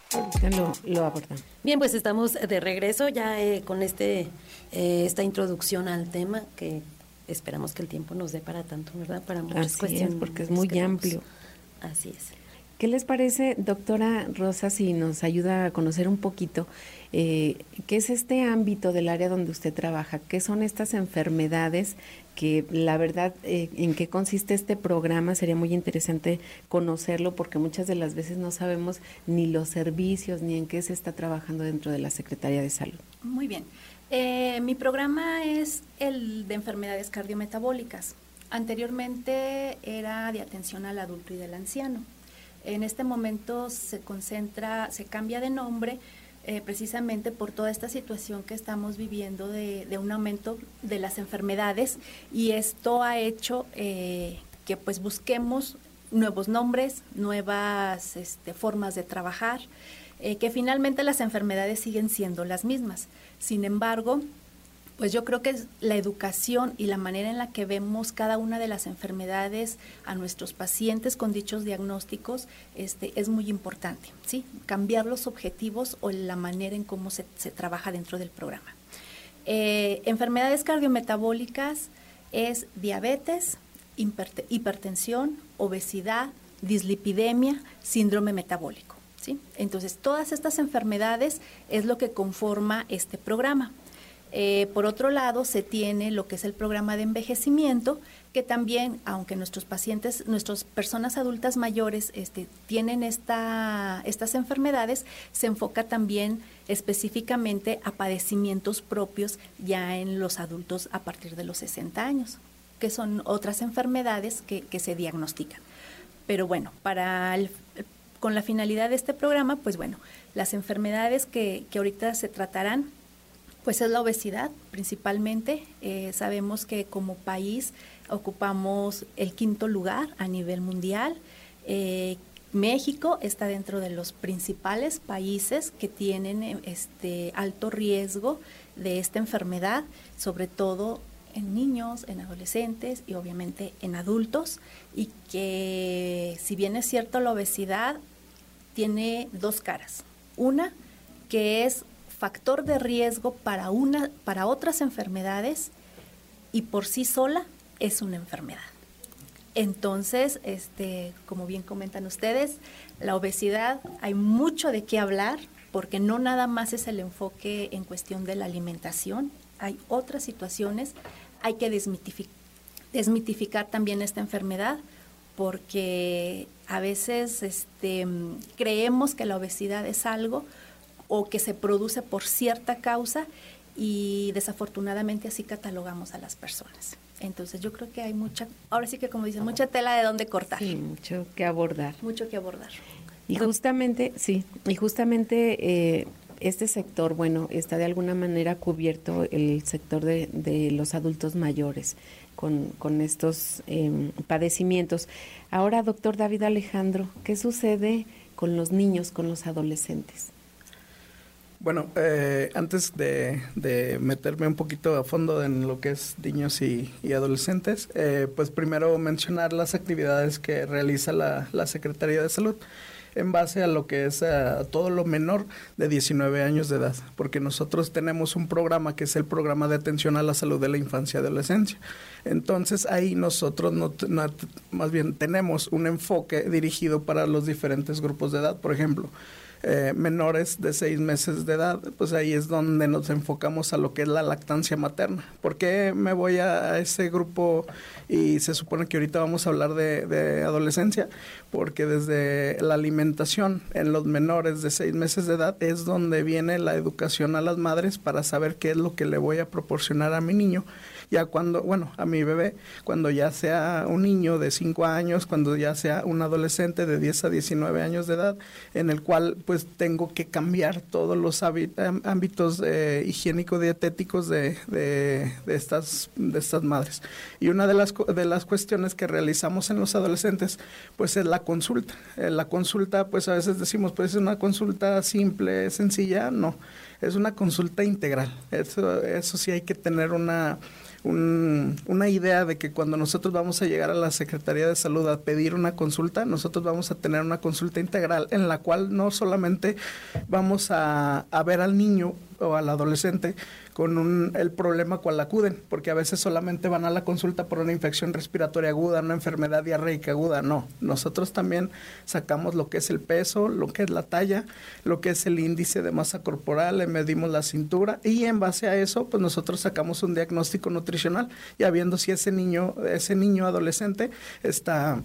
Ahorita lo abordamos. Bien, pues estamos de regreso ya con esta introducción al tema que esperamos que el tiempo nos dé para tanto, ¿verdad? Para muchas Así cuestiones. es, porque es muy amplio. Así es. ¿Qué les parece, doctora Rosa, si nos ayuda a conocer un poquito qué es este ámbito del área donde usted trabaja? ¿Qué son estas enfermedades? Que la verdad, ¿en qué consiste este programa? Sería muy interesante conocerlo porque muchas de las veces no sabemos ni los servicios ni en qué se está trabajando dentro de la Secretaría de Salud. Muy bien. Mi programa es el de enfermedades cardiometabólicas. Anteriormente era de atención al adulto y del anciano. En este momento se cambia de nombre precisamente por toda esta situación que estamos viviendo de un aumento de las enfermedades, y esto ha hecho que pues busquemos nuevos nombres, nuevas formas de trabajar, que finalmente las enfermedades siguen siendo las mismas. Sin embargo, pues yo creo que la educación y la manera en la que vemos cada una de las enfermedades a nuestros pacientes con dichos diagnósticos es muy importante, ¿sí? Cambiar los objetivos o la manera en cómo se trabaja dentro del programa. Enfermedades cardiometabólicas es diabetes, hipertensión, obesidad, dislipidemia, síndrome metabólico, ¿sí? Entonces, todas estas enfermedades es lo que conforma este programa. Por otro lado, se tiene lo que es el programa de envejecimiento, que también, aunque nuestras personas adultas mayores tienen estas enfermedades, se enfoca también específicamente a padecimientos propios ya en los adultos a partir de los 60 años, que son otras enfermedades que se diagnostican. Pero bueno, con la finalidad de este programa, pues bueno, las enfermedades que ahorita se tratarán, pues es la obesidad principalmente. Sabemos que como país ocupamos el 5º lugar a nivel mundial. México está dentro de los principales países que tienen alto riesgo de esta enfermedad, sobre todo en niños, en adolescentes y obviamente en adultos, y que si bien es cierto la obesidad tiene dos caras. Una que es factor de riesgo para otras enfermedades y por sí sola es una enfermedad. Entonces, como bien comentan ustedes, la obesidad hay mucho de qué hablar porque no nada más es el enfoque en cuestión de la alimentación, hay otras situaciones, hay que desmitificar también esta enfermedad porque a veces creemos que la obesidad es algo o que se produce por cierta causa y desafortunadamente así catalogamos a las personas. Entonces yo creo que hay ahora sí que como dicen, mucha tela de dónde cortar. Sí, mucho que abordar. Mucho que abordar. Y justamente este sector, bueno, está de alguna manera cubierto el sector de los adultos mayores con estos padecimientos. Ahora, doctor David Alejandro, ¿qué sucede con los niños, con los adolescentes? Bueno, antes de meterme un poquito a fondo en lo que es niños y adolescentes, pues primero mencionar las actividades que realiza la Secretaría de Salud en base a lo que es a todo lo menor de 19 años de edad, porque nosotros tenemos un programa que es el programa de atención a la salud de la infancia y adolescencia. Entonces ahí nosotros más bien tenemos un enfoque dirigido para los diferentes grupos de edad. Por ejemplo, menores de 6 meses de edad, pues ahí es donde nos enfocamos a lo que es la lactancia materna. ¿Por qué me voy a ese grupo? Y se supone que ahorita vamos a hablar de adolescencia, porque desde la alimentación en los menores de 6 meses de edad es donde viene la educación a las madres para saber qué es lo que le voy a proporcionar a mi niño. Ya a mi bebé, cuando ya sea un niño de 5 años, cuando ya sea un adolescente de 10 a 19 años de edad, en el cual pues tengo que cambiar todos los ámbitos higiénico-dietéticos de estas madres. Y una de las cuestiones que realizamos en los adolescentes pues es la consulta. La consulta, pues a veces decimos, pues es una consulta simple, sencilla. No, es una consulta integral. Eso sí hay que tener una una idea de que cuando nosotros vamos a llegar a la Secretaría de Salud a pedir una consulta, nosotros vamos a tener una consulta integral en la cual no solamente vamos a ver al niño o al adolescente con el problema cual acuden, porque a veces solamente van a la consulta por una infección respiratoria aguda, una enfermedad diarreica aguda. No, nosotros también sacamos lo que es el peso, lo que es la talla, lo que es el índice de masa corporal, le medimos la cintura y en base a eso pues nosotros sacamos un diagnóstico nutricional, ya viendo si ese niño adolescente está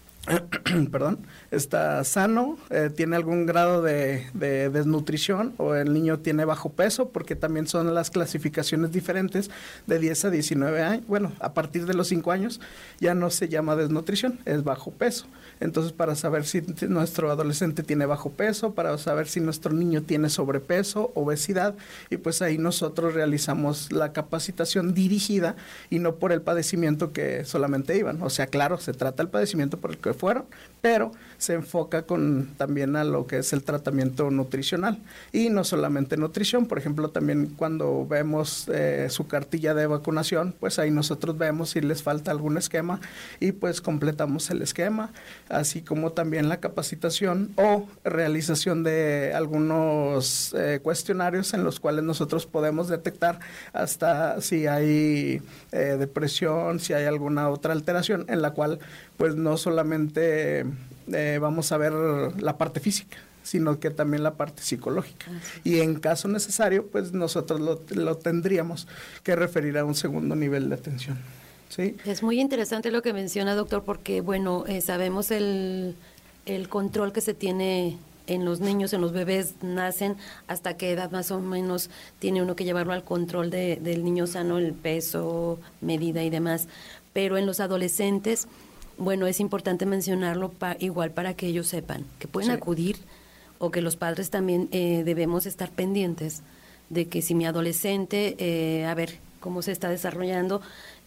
está sano, tiene algún grado de desnutrición, o el niño tiene bajo peso, porque también son las clasificaciones diferentes de 10 a 19 años. Bueno, a partir de los 5 años ya no se llama desnutrición, es bajo peso. Entonces, para saber si nuestro adolescente tiene bajo peso, para saber si nuestro niño tiene sobrepeso, obesidad, y pues ahí nosotros realizamos la capacitación dirigida y no por el padecimiento que solamente iban. O sea, claro, se trata el padecimiento por el que fueron, pero se enfoca también a lo que es el tratamiento nutricional. Y no solamente nutrición, por ejemplo, también cuando vemos su cartilla de vacunación, pues ahí nosotros vemos si les falta algún esquema y pues completamos el esquema, así como también la capacitación o realización de algunos cuestionarios en los cuales nosotros podemos detectar hasta si hay depresión, si hay alguna otra alteración, en la cual pues no solamente vamos a ver la parte física, sino que también la parte psicológica. Y en caso necesario, pues nosotros lo tendríamos que referir a un segundo nivel de atención. ¿Sí? Es muy interesante lo que menciona, doctor, porque, bueno, sabemos el control que se tiene en los niños, en los bebés, nacen hasta qué edad más o menos tiene uno que llevarlo al control del niño sano, el peso, medida y demás. Pero en los adolescentes, bueno, es importante mencionarlo igual para que ellos sepan que pueden acudir, o que los padres también debemos estar pendientes de que si mi adolescente, a ver cómo se está desarrollando,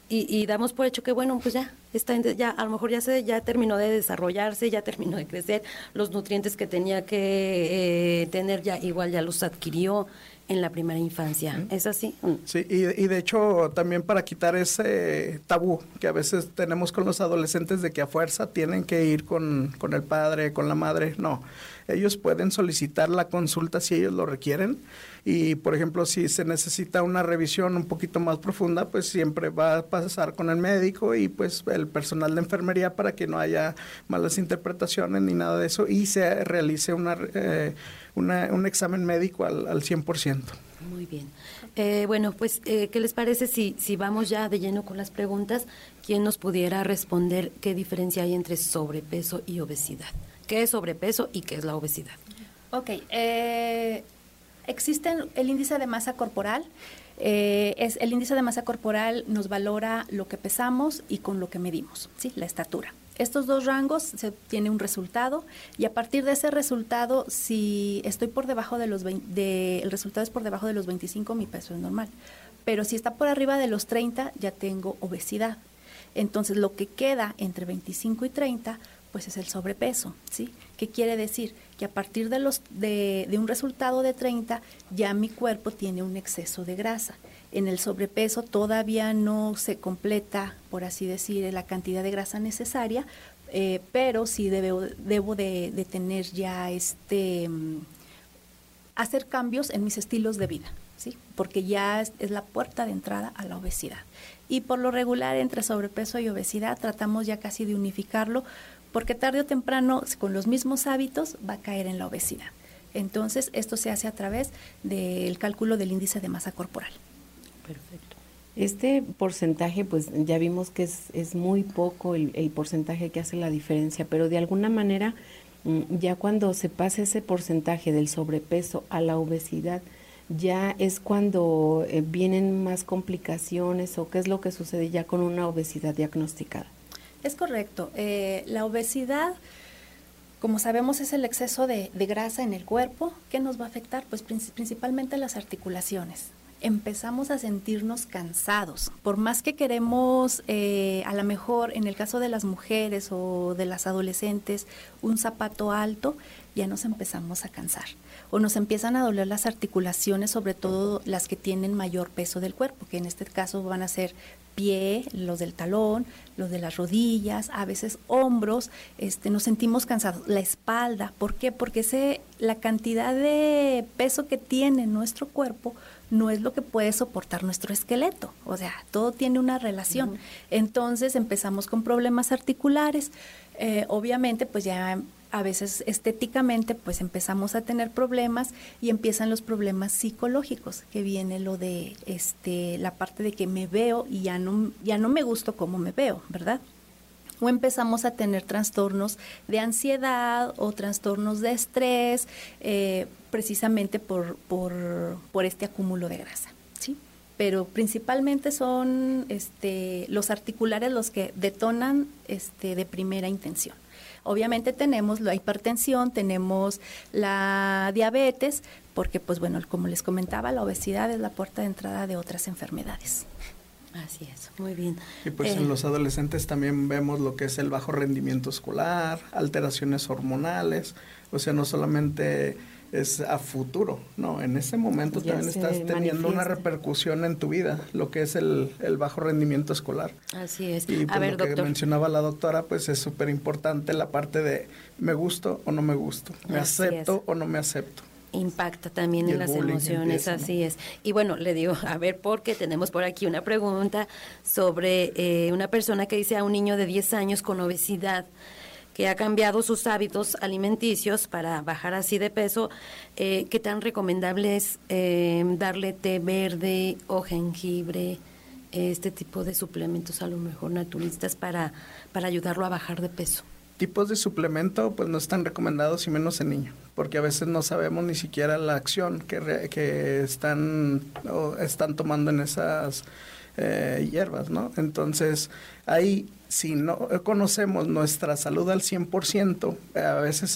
y damos por hecho que, bueno, pues ya a lo mejor ya terminó de desarrollarse, ya terminó de crecer, los nutrientes que tenía que tener ya los adquirió en la primera infancia. ¿Es así? Sí, y de hecho también para quitar ese tabú que a veces tenemos con los adolescentes de que a fuerza tienen que ir con el padre, con la madre. No, ellos pueden solicitar la consulta si ellos lo requieren, y por ejemplo si se necesita una revisión un poquito más profunda, pues siempre va a pasar con el médico y pues el personal de enfermería, para que no haya malas interpretaciones ni nada de eso, y se realice un examen médico al 100%. Muy bien. Bueno, pues, ¿qué les parece si vamos ya de lleno con las preguntas? ¿Quién nos pudiera responder qué diferencia hay entre sobrepeso y obesidad? ¿Qué es sobrepeso y qué es la obesidad? Ok, existe el índice de masa corporal. El índice de masa corporal nos valora lo que pesamos y con lo que medimos, ¿sí? La estatura. Estos dos rangos se tiene un resultado, y a partir de ese resultado, si estoy por debajo de los el resultado es por debajo de los 25, mi peso es normal. Pero si está por arriba de los 30, ya tengo obesidad. Entonces, lo que queda entre 25 y 30, pues es el sobrepeso, ¿sí? ¿Qué quiere decir? Que a partir de un resultado de 30, ya mi cuerpo tiene un exceso de grasa. En el sobrepeso todavía no se completa, por así decir, la cantidad de grasa necesaria, pero sí debo de tener ya hacer cambios en mis estilos de vida, ¿sí? Porque ya es la puerta de entrada a la obesidad. Y por lo regular, entre sobrepeso y obesidad tratamos ya casi de unificarlo, porque tarde o temprano, con los mismos hábitos, va a caer en la obesidad. Entonces, esto se hace a través del cálculo del índice de masa corporal. Perfecto. Este porcentaje, pues ya vimos que es muy poco el porcentaje que hace la diferencia, pero de alguna manera, ya cuando se pasa ese porcentaje del sobrepeso a la obesidad, ya es cuando vienen más complicaciones, o qué es lo que sucede ya con una obesidad diagnosticada. Es correcto. La obesidad, como sabemos, es el exceso de grasa en el cuerpo. ¿Qué nos va a afectar? Pues principalmente las articulaciones. Empezamos a sentirnos cansados. Por más que queremos, a lo mejor en el caso de las mujeres o de las adolescentes, un zapato alto, ya nos empezamos a cansar o nos empiezan a doler las articulaciones, sobre todo las que tienen mayor peso del cuerpo, que en este caso van a ser pie, los del talón, los de las rodillas, a veces hombros, nos sentimos cansados, la espalda. ¿Por qué? Porque la cantidad de peso que tiene nuestro cuerpo no es lo que puede soportar nuestro esqueleto, o sea, todo tiene una relación. Uh-huh. Entonces empezamos con problemas articulares, obviamente pues ya a veces estéticamente pues empezamos a tener problemas y empiezan los problemas psicológicos, que viene lo de la parte de que me veo y ya no me gusto como me veo, ¿verdad? O empezamos a tener trastornos de ansiedad o trastornos de estrés, precisamente por este acúmulo de grasa, ¿sí? Pero principalmente son los articulares los que detonan de primera intención. Obviamente tenemos la hipertensión, tenemos la diabetes, porque pues bueno, como les comentaba, la obesidad es la puerta de entrada de otras enfermedades. Así es, muy bien. Y pues en los adolescentes también vemos lo que es el bajo rendimiento escolar, alteraciones hormonales, o sea, no solamente es a futuro, no, en ese momento ya también estás teniendo una repercusión en tu vida, lo que es el bajo rendimiento escolar. Así es. Y pues, lo que mencionaba la doctora, pues es súper importante la parte de me gusto o no me gusto, me acepto o no me acepto. Impacta también en las emociones, empieza, así ¿no? es. Y bueno, le digo, a ver, porque tenemos por aquí una pregunta sobre una persona que dice a un niño de 10 años con obesidad, que ha cambiado sus hábitos alimenticios para bajar así de peso, ¿qué tan recomendable es darle té verde o jengibre, este tipo de suplementos a lo mejor naturistas para ayudarlo a bajar de peso? Tipos de suplemento pues no están recomendados y menos en niños, porque a veces no sabemos ni siquiera la acción que están tomando en esas hierbas, ¿no? Entonces, ahí si no conocemos nuestra salud al 100%, a veces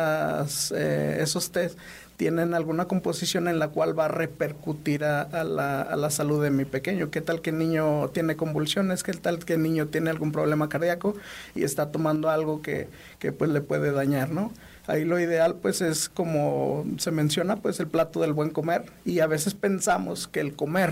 esos test tienen alguna composición en la cual va a repercutir a la salud de mi pequeño. ¿Qué tal que el niño tiene convulsiones? ¿Qué tal que el niño tiene algún problema cardíaco y está tomando algo que pues le puede dañar, ¿no? Ahí lo ideal pues es, como se menciona, pues el plato del buen comer, y a veces pensamos que el comer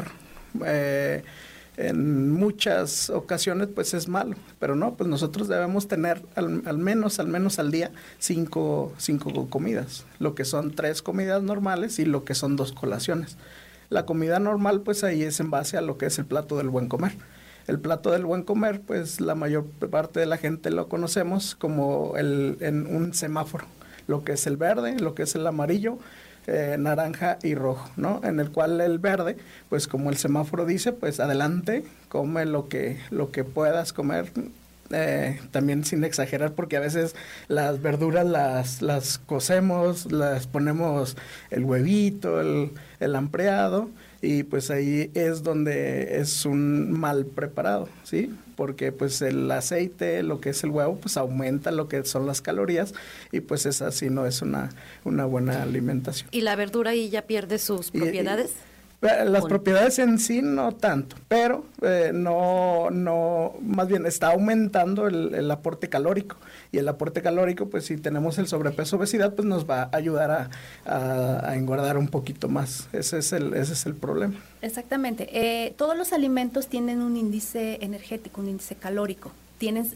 en muchas ocasiones pues es malo, pero no, pues nosotros debemos tener al menos al día cinco comidas, lo que son 3 comidas normales y lo que son 2 colaciones. La comida normal pues ahí es en base a lo que es el plato del buen comer. El plato del buen comer pues la mayor parte de la gente lo conocemos como en un semáforo, lo que es el verde, lo que es el amarillo, naranja y rojo, ¿no? En el cual el verde, pues como el semáforo dice, pues adelante, come lo que puedas comer, también sin exagerar, porque a veces las verduras las cocemos, las ponemos el huevito, el ampliado, y pues ahí es donde es un mal preparado, ¿sí? Porque pues el aceite, lo que es el huevo, pues aumenta lo que son las calorías, y pues esa sí no es una buena alimentación. ¿Y la verdura ahí ya pierde sus propiedades? Las propiedades en sí no tanto, pero no, más bien está aumentando el aporte calórico, y el aporte calórico, pues si tenemos el sobrepeso, obesidad, pues nos va a ayudar a engordar un poquito más. Ese es el problema. Exactamente. Todos los alimentos tienen un índice energético, un índice calórico. Tienen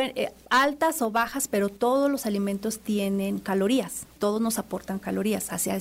altas o bajas, pero todos los alimentos tienen calorías, todos nos aportan calorías, hacia